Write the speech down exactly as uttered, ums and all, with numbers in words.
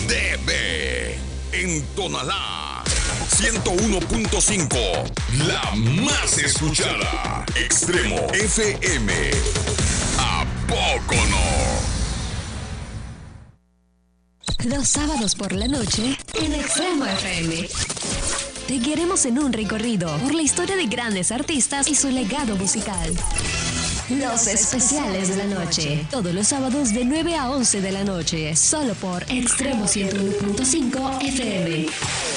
D B. En Tonalá, ciento uno punto cinco. La más escuchada. Extremo F M. ¿A poco no? Los sábados por la noche en Extremo F M. Te guiaremos en un recorrido por la historia de grandes artistas y su legado musical. Los especiales de la noche. Todos los sábados de nueve a once de la noche. Solo por Extremo ciento uno punto cinco F M.